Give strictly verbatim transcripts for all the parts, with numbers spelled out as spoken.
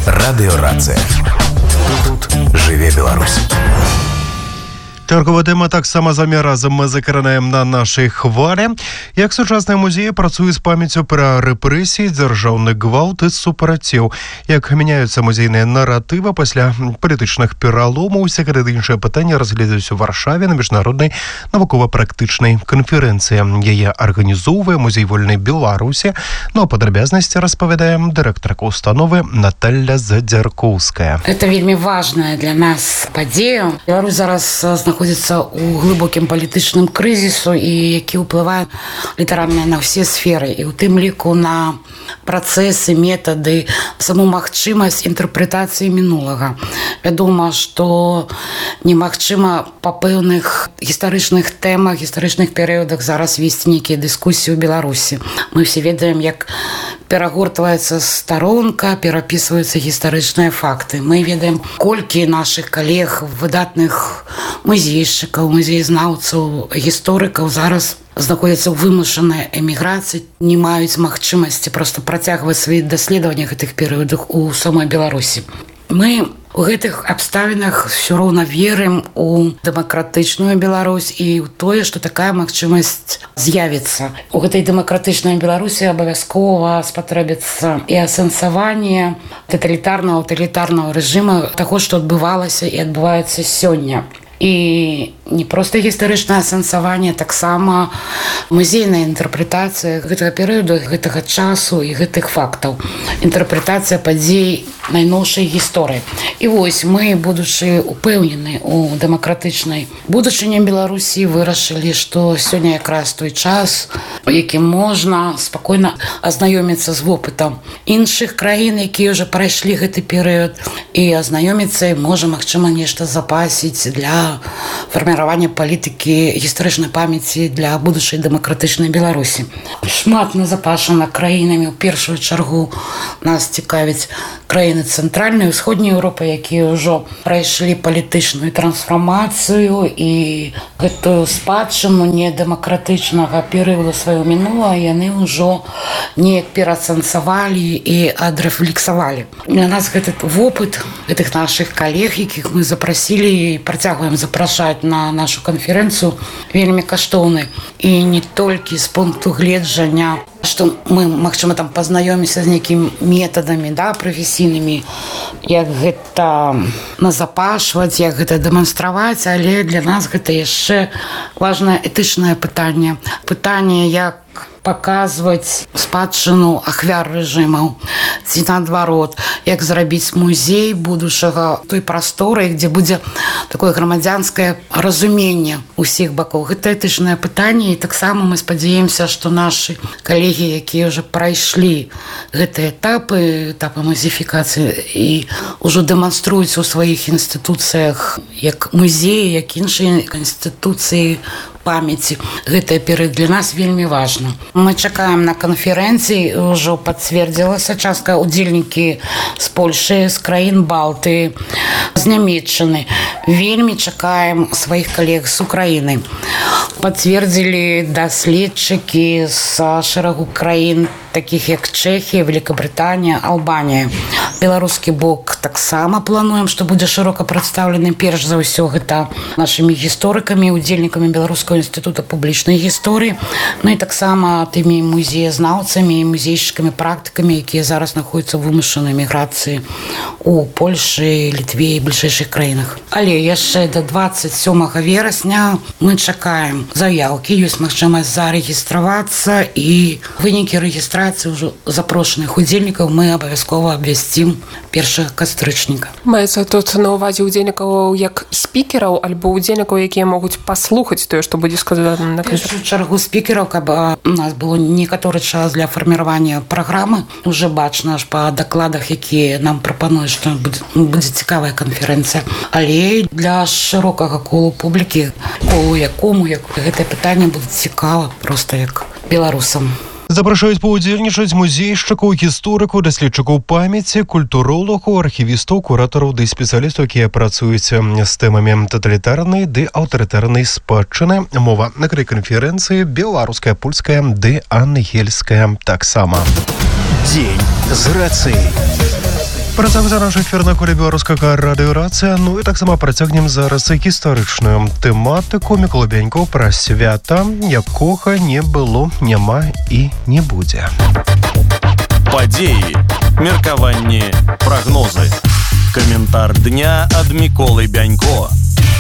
Радыёрацыя. Тут жыве Беларусь. Таргова тэма таксама з вамі разам мы закранаем на нашай хвалі. Як сучасныя музеі працуюць з памяццю пра рэпрэсіі, дзяржаўны гвалт і супраціў. Як мяняюцца музейныя наратывы пасля палітычных пераломаў, усе гэтыя іншыя пытанні разгледзяць у Варшаве на міжнароднай навукова-практычнай канферэнцыі. Яе арганізоўвае музей вольнай Беларусі. Ну а падрабязнасці распавядаем дырэктарка установы Наталья Задзяркоўская. Это вельмі важная для нас падзея. Беларусь зараз знаходзіцца знаходзіцца ў глыбокім палітычным крызісу і які ўплывае літаральна на ўсе сферы і ў тым ліку на працэсы, метады, саму магчымасць інтэрпрэтацыі мінулага. Вядома, што немагчыма па пэўных гістарычных тэмах, гістарычных перыядах зараз весці нейкія дыскусіі ў Беларусі. Мы все ведаем, як перагортваецца старонка, перапісваюцца гістарычныя факты. Мы ведаем, колькі нашых калег, выдатных музейшчыкаў, музеязнаўцаў, гісторыкаў зараз знаходзяцца ў вымушанай эміграцыі, не маюць магчымасці проста працягваць свае даследаванні гэтых перыядах у самой Беларусі. Мы у гэтых абставінах все роўна верым у дэмакратычную Беларусь і ў тое, што такая магчымасць з'явіцца. У гэтай дэмакратычнай Беларусі абавязкова спатрэбіцца і асэнсаванне таталітарнага, аўтарытарнага рэжыма таго, што адбывалася і адбываецца сёння. І не проста гістарычнае асэнсаванне, таксама музейная інтэрпрэтацыя гэтага перыяду, гэтага часу і гэтых фактаў. Інтэрпрэтацыя падзей найноўшай гісторыі. І вось мы, будучы упэўнены у дэмакратычнай будучыні Беларусі, вырашылі, што сёння якраз той час, у якім можна спакойна азнаёміцца з вопытам іншых краін, якія ўжо прайшлі гэты перыяд, і азнаёміцца і можа, магчыма, нешта запасіць для фарміравання палітыкі гістарычнай памяці для будучай дэмакратычнай Беларусі. Шмат назапашана краінамі. У першую чаргу нас цікавяць краіны цэнтральнай і ўсходняй Еўропы, якія ўжо прайшлі палітычную трансфармацыю і гэтую спадчыну недэмакратычнага перыяду свайго мінулага яны ўжо неяк пераасэнсавалі і адрэфлексавалі. Для нас гэты вопыт гэтых нашых калег, якіх мы запрасілі і працягваем запрашаць на нашу канферэнцыю, вельмі каштоўны. І не толькі з пункту гледжання, што мы, магчыма, там пазнаёмімся з нейкімі метадамі, да, прафесійнымі, як гэта назапашваць, як гэта дэманстраваць, але для нас гэта яшчэ важнае этычнае пытанне. Пытанне, як паказваць спадчыну ахвяр рэжымаў, ці наадварот, як зрабіць музей будучага той прасторы, дзе будзе такое грамадзянскае разуменне ўсіх бакоў. Гэта этычнае пытанне, і таксама мы спадзяемся, што нашы калегі, якія ўжо прайшлі гэтыя этапы, этапы музеіфікацыі і ўжо дэманструюць у сваіх інстытуцыях як музеі, як іншыя інстытуцыі памяці. Гэты перыяд для нас вельмі важна. Мы чакаем на канферэнцыі, ўжо пацвердзілася частка удзельнікі з Польшы, з краін Балтыі, з Нямецчыны. Вельмі чакаем сваіх калег з Украіны. Пацвердзілі даследчыкі з шэрагу краін, такіх як Чэхія, Великабрытанія, Албанія. Беларускі бок таксама плануем, што будзе шырока прадстаўлены перш за ўсё гэта нашымі гісторыкамі, удзельнікамі Беларускага інстытута публічнай гісторыі, ну і таксама тымі музеязнаўцамі і музейшчыкамі, практыкамі, якія зараз знаходзяцца ў вымушанай міграцыі у Польшы, Літве і бліжэйшых краінах. Але яшчэ да дваццаць сёмага верасня мы чакаем заяўкі, ёсць магчымасць зарэгістравацца, і вынікі рэгістрацыі ўжо запрошаных удзельнікаў мы абавязкова абвясцім першага кастрычніка. Маецца тут на ўвазе удзельнікаў як спікераў альбо удзельнікаў, якія могуць паслухаць тое, што будзе сказана на першую чаргу спікераў, каб у нас было некаторы час для фарміравання праграмы. Уже бачна аж па дакладах, якія нам прапануюць, што будзе, будзе цікавая канферэнцыя. Але для шырокага колу публікі, колу якому як гэтае пытанне будзе цікава проста як беларусам. Запрашаюць паўдзельнічаць музейшчыкаў, гісторыкаў, даследчыкаў памяці, культуролагаў, архівістаў, куратараў ды спецыялістаў, якія працуюць з тэмамі таталітарнай ды аўтарытарнай спадчыны. Мова на гэтай канферэнцыі беларуская, польская ды ангельская таксама. Дзень з рацыяй. Працягваецца наш эфір на коле беларускага радыёрацыя. Ну і таксама працягнем зараз гістарычную тэматыку. Мікола Бянькоў пра свята, якога не было, няма і не будзе. Падзеі, меркаванні, прагнозы. Каментар дня ад Міколы Бянько.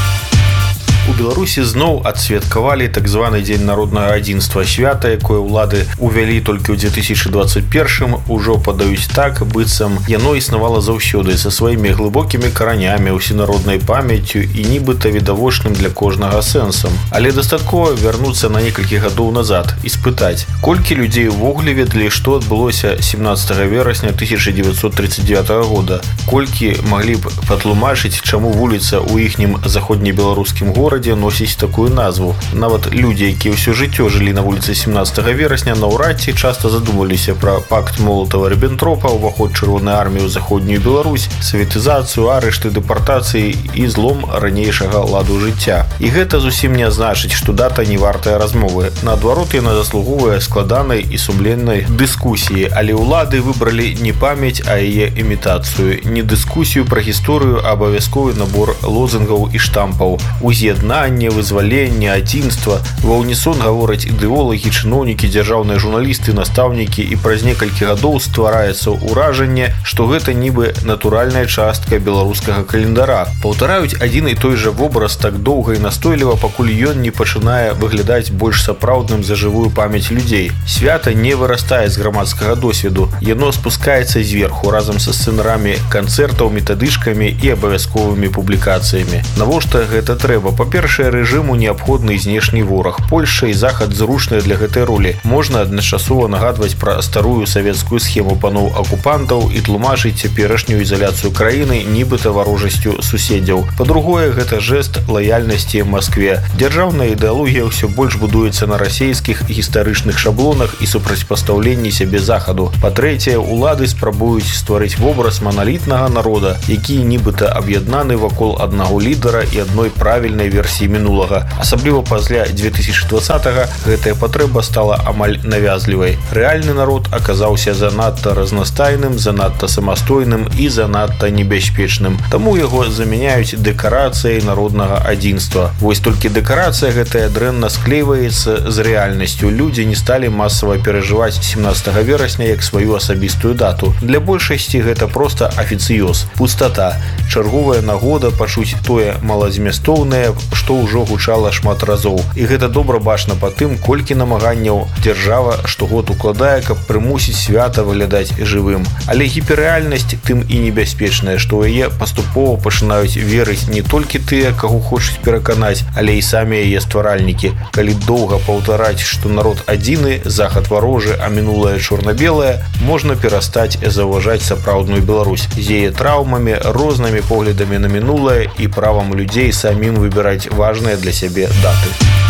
У Беларусі зноў адсвяткавалі так званы дзень народнага адзінства, свята, якое ўлады ўвялі толькі ў две тысячы двадцать первым, ужо падаюць так, быццам яно існавала заўсёды са сваімі глыбокімі каранямі, усенароднай памяццю і нібыта відавочным для кожнага сэнсам. Але дастаткова вярнуцца на некалькі гадоў назад і спытаць, колькі людзей увогуле ведалі, што адбылося семнадцатага верасня тысяча дзевяцьсот тридцать девятого года, колькі маглі б патлумачыць, чаму вуліца ў іхнім заходнебеларускім горадзе носіць такую назву. Нават людзі, якія ўсё жыццё жылі на вуліцы семнадцатага верасня, наўрад ці часта задумаліся пра пакт Молатава-Ріббентропа, уваход Чырвонай арміі ў заходнюю Беларусь, саветызацыю, арышты, дэпартацыі і злом ранейшага ладу жыцця. І гэта зусім не значыць, што дата не вартая размовы. Наадварот, яна заслугоўвае складанай і сумленнай дыскусіі, але ўлады выбралі не памяць, а яе імітацыю, не дыскусію пра гісторыю, а абавязковы набор лозунгаў і штампаў. Уз'еднанне, вызваленне, адзінства. Ва ўнісон гавораць ідэолагі, чыноўнікі, дзяржаўныя журналісты, настаўнікі, і праз некалькі гадоў ствараецца ўражанне, што гэта нібы натуральная частка беларускага календара. Паўтараюць адзін і той жа вобраз так доўга і настойліва, пакуль ён не пачынае выглядаць больш сапраўдным за жывую памяць людзей. Свята не вырастае з грамадскага досведу. Яно спускаецца зверху разам са сцэнарамі канцэртаў, метадычкамі і абавязковымі публікацыямі. Навошта гэта трэба? Па-першае, рэжыму неабходны знешні вораг. Польшча і захад зручныя для гэтай ролі. Можна адначасова нагадваць пра старую савецкую схему паноў акупантаў і тлумачыць цяперашнюю ізаляцыю краіны нібыта варожасцю суседзяў. Па-другое, гэта жэст лаяльнасці Маскве. Дзяржаўная ідэалогія ўсё больш будуецца на расейскіх гістарычных шаблонах і супрацьпастаўленні сябе захаду. Па-трэцяе, улады спрабуюць стварыць вобраз маналітнага народа, які нібыта аб'яднаны вакол аднаго лідара і адной правільнай версіі мінулага. Асабліва пасля две тысячи двадцатого гэтая патрэба стала амаль навязлівай. Рэальны народ аказаўся занадта разнастайным, занадта самастойным і занадта небяспечным. Таму яго замяняюць дэкарацыяй народнага адзінства. Вось толькі дэкарацыя гэтая дрэнна склейваецца з рэальнасцю. Людзі не сталі масава перажываць семнадцатага верасня як сваю асабістую дату. Для большасці гэта проста афіцыёз, пустата, чарговая нагода пачуць тое малазмястоўнае, што ўжо гучала шмат разоў. І гэта добра бачна па тым, колькі намаганняў дзяржава штогод укладае, каб прымусіць свята выглядаць жывым. Але гіперрэальнасць тым і небяспечная, што ў яе паступова пачынаюць верыць не толькі тыя, каго хочуць пераканаць, але і самі яе стваральнікі. Калі доўга паўтараць, што народ адзіны, захад варожы, а мінулае чорна-белае, можна перастаць заўважаць сапраўдную Беларусь з яе траўмамі, рознымі поглядамі на мінулае і правам людзей самім выбіраць важныя для сябе даты.